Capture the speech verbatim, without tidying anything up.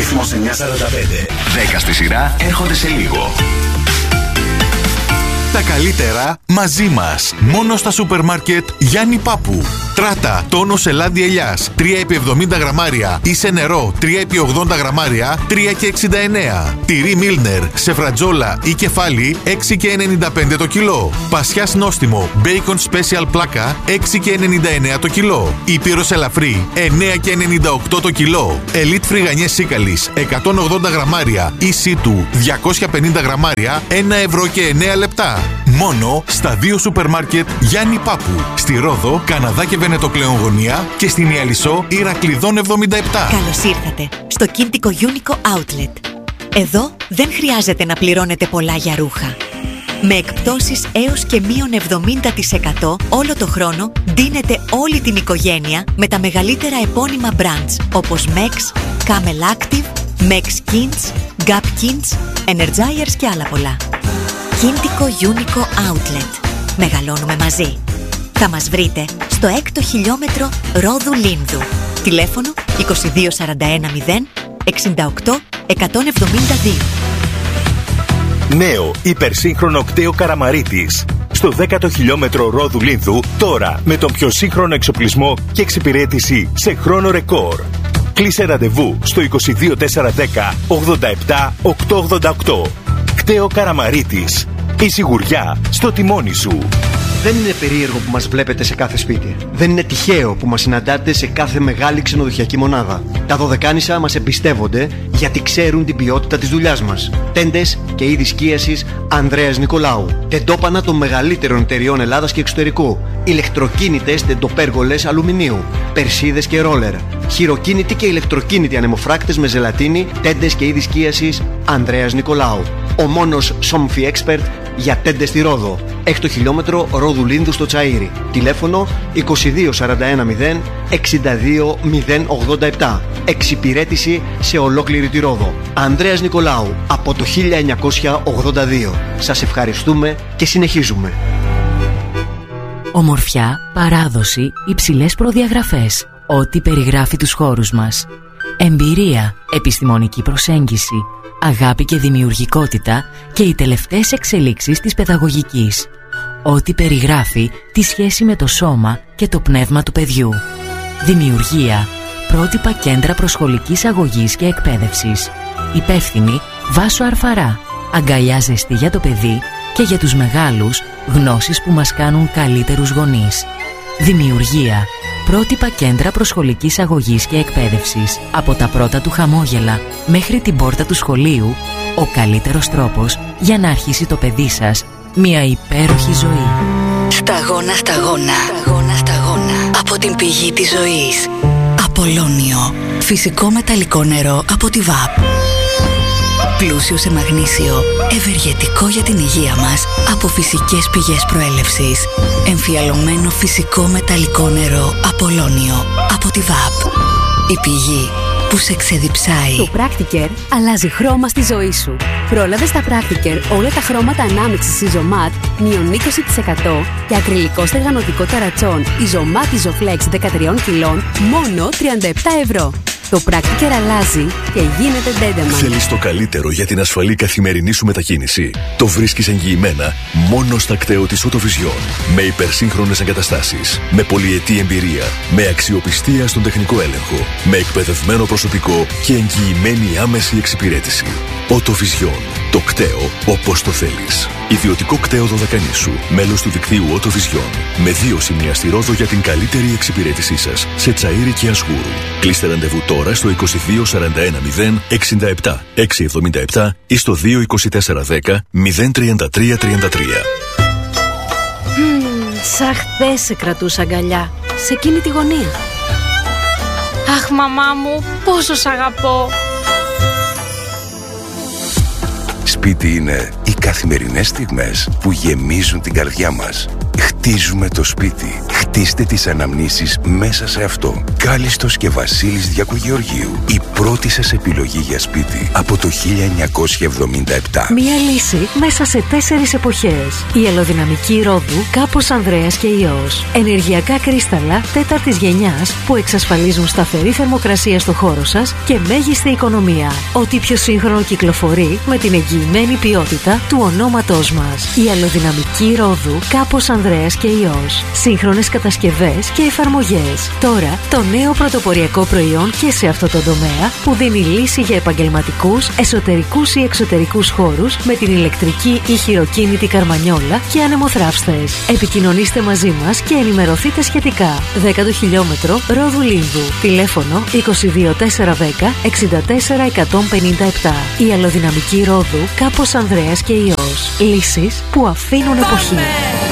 Ρυθμός εννιακόσια σαράντα πέντε. δέκα στη σειρά έρχονται σε λίγο. Τα καλύτερα μαζί μας. Μόνο στα σούπερ μάρκετ Γιάννη Πάπου. Τράτα τόνος ελάδι ελιάς τρία επί εβδομήντα γραμμάρια ή σε νερό τρία επί ογδόντα γραμμάρια τρία και εξήντα εννέα. Τυρί Μίλνερ σε φρατζόλα ή κεφάλι έξι και ενενήντα πέντε το κιλό. Πασιάς νόστιμο Bacon Special πλάκα έξι και ενενήντα εννέα το κιλό. Ήπειρος ελαφρύ εννέα και ενενήντα οκτώ το κιλό. Ελίτ φρυγανιές σίκαλης εκατόν ογδόντα γραμμάρια ή σίτου διακόσια πενήντα γραμμάρια ένα ευρώ και εννέα λεπτά. Μόνο στα δύο σούπερ μάρκετ Γιάννη Πάπου. Στη Ρόδο, Καναδά και Βενετοκλέον γωνία και στην Ιαλισσό Ηρακλειδών εβδομήντα επτά. Καλώς ήρθατε στο Κίντικο Unico Outlet. Εδώ δεν χρειάζεται να πληρώνετε πολλά για ρούχα. Με εκπτώσεις έως και μείον εβδομήντα τοις εκατό όλο το χρόνο ντύνετε όλη την οικογένεια με τα μεγαλύτερα επώνυμα brands όπως Mex, Camel Active, Mex Kins, Gap Kins, Energizers και άλλα πολλά. Κίντικο Unico Outlet. Μεγαλώνουμε μαζί. Θα μας βρείτε στο έκτο χιλιόμετρο Ρόδου Λίνδου. Τηλέφωνο είκοσι δύο σαράντα ένα μηδέν εξήντα οκτώ εκατόν εβδομήντα δύο. Νέο υπερσύγχρονο κτέο Καραμαρίτης. Στο δέκατο χιλιόμετρο Ρόδου Λίνδου, τώρα με τον πιο σύγχρονο εξοπλισμό και εξυπηρέτηση σε χρόνο ρεκόρ. Κλείσε ραντεβού στο είκοσι δύο τετρακόσια δέκα ογδόντα επτά οκτακόσια ογδόντα οκτώ. Κτέο Καραμαρίτης. Η σιγουριά στο τιμόνι σου. Δεν είναι περίεργο που μας βλέπετε σε κάθε σπίτι. Δεν είναι τυχαίο που μας συναντάτε σε κάθε μεγάλη ξενοδοχειακή μονάδα. Τα Δωδεκάνησα μας εμπιστεύονται γιατί ξέρουν την ποιότητα της δουλειάς μας. Τέντες και είδη σκίασης Ανδρέας Νικολάου. Τεντόπανα των μεγαλύτερων εταιριών Ελλάδας και εξωτερικού. Ηλεκτροκίνητες τεντοπέργολες αλουμινίου. Περσίδες και ρόλερ. Χειροκίνητοι και ηλεκτροκίνητοι ανεμοφράκτες με ζελατίνη. Τέντες και είδη σκίασης Ανδρέας Νικολάου. Ο μόνος Somfy Expert για τέντες στη Ρόδο. Έκτο χιλιόμετρο Ρόδου Λίνδου στο Τσαΐρι. Τηλέφωνο είκοσι δύο σαράντα ένα μηδέν εξήντα δύο μηδέν ογδόντα επτά. Εξυπηρέτηση σε ολόκληρη τη Ρόδο. Ανδρέας Νικολάου από το χίλια εννιακόσια ογδόντα δύο. Σας ευχαριστούμε και συνεχίζουμε. Ομορφιά, παράδοση, υψηλές προδιαγραφές. Ό,τι περιγράφει τους χώρους μας. Εμπειρία, επιστημονική προσέγγιση, αγάπη και δημιουργικότητα και οι τελευταίες εξελίξεις της παιδαγωγικής. Ό,τι περιγράφει τη σχέση με το σώμα και το πνεύμα του παιδιού. Δημιουργία, πρότυπα κέντρα προσχολικής αγωγής και εκπαίδευσης. Υπεύθυνη Βάσο Αρφαρά. Αγκαλιά ζεστή για το παιδί και για τους μεγάλους, γνώσεις που μας κάνουν καλύτερους γονείς. Δημιουργία, πρότυπα κέντρα προσχολικής αγωγής και εκπαίδευσης. Από τα πρώτα του χαμόγελα μέχρι την πόρτα του σχολείου, ο καλύτερος τρόπος για να αρχίσει το παιδί σας μια υπέροχη ζωή. Σταγόνα, σταγόνα, σταγόνα, σταγόνα. Από την πηγή της ζωής. Απολώνιο. Φυσικό μεταλλικό νερό από τη ΒΑΠ. Πλούσιο σε μαγνήσιο, ευεργετικό για την υγεία μας από φυσικές πηγές προέλευσης. Εμφιαλωμένο φυσικό μεταλλικό νερό Απολώνιο από τη ΒΑΠ. Η πηγή που σε ξεδιψάει. Το Practicare αλλάζει χρώμα στη ζωή σου. Πρόλαβε στα Practicare όλα τα χρώματα ανάμειξης Isomat μείον είκοσι τοις εκατό και ακριλικό στεγανοτικό ταρατσόν Isomat Isoflex δεκατρία κιλών μόνο τριάντα επτά ευρώ. Το Practicare αλλάζει και γίνεται Denderman. Θέλεις το καλύτερο για την ασφαλή καθημερινή σου μετακίνηση? Το βρίσκεις εγγυημένα μόνο στα κτέο της Autovision. Με υπερσύγχρονες εγκαταστάσεις, με πολυετή εμπειρία, με αξιοπιστία στον τεχνικό έλεγχο, με εκπαιδευμένο προσωπικό και εγγυημένη άμεση εξυπηρέτηση. Autovision. Το κτέο όπως το θέλεις. Ιδιωτικό κτέο Δωδεκανήσου. Μέλος του δικτύου Autovision. Με δύο σημεία στη Ρόδο για την καλύτερη εξυπηρέτησή σας σε Τσαΐρι και Ασγούρου. Κλείστε ραντεβού τώρα στο είκοσι δύο σαράντα ένα μηδέν εξήντα επτά εξακόσια εβδομήντα επτά ή στο δύο είκοσι τέσσερα δέκα μηδέν τριάντα τρία τριάντα τρία. Mm, σαν χθες σε κρατούσα αγκαλιά, σε εκείνη τη γωνία. Αχ, μαμά μου, πόσο σ' αγαπώ. Σπίτι είναι οι καθημερινές στιγμές που γεμίζουν την καρδιά μας. Χτίζουμε το σπίτι. Χτίστε τις αναμνήσεις μέσα σε αυτό. Κάλιστος και Βασίλης Διακογεωργίου. Η πρώτη σας επιλογή για σπίτι από το χίλια εννιακόσια εβδομήντα επτά. Μία λύση μέσα σε τέσσερις εποχές. Η αλλοδυναμική Ρόδου Κάπος Ανδρέας και Υιός. Ενεργειακά κρίσταλα τέταρτης γενιάς που εξασφαλίζουν σταθερή θερμοκρασία στο χώρο σας και μέγιστη οικονομία. Ό,τι πιο σύγχρονο κυκλοφορεί με την εγγυημένη ποιότητα του ονόματός μας. Η αλλοδυναμική Ρόδου Κάπος Ανδρέας και Υιός. Σύγχρονες κατασκευές και εφαρμογές. Τώρα το νέο πρωτοποριακό προϊόν και σε αυτό το τομέα που δίνει λύση για επαγγελματικούς, εσωτερικούς ή εξωτερικούς χώρους με την ηλεκτρική ή χειροκίνητη καρμανιόλα και ανεμοθράυστες. Επικοινωνήστε μαζί μας και ενημερωθείτε σχετικά. δέκατο χιλιόμετρο Ρόδου Λίνδου. Τηλέφωνο είκοσι δύο τετρακόσια δέκα εξήντα τέσσερα εκατόν πενήντα επτά. Η αλλοδυναμική Ρόδου Κάπος Ανδρέας και Υιός. Λύσεις που αφήνουν εποχή.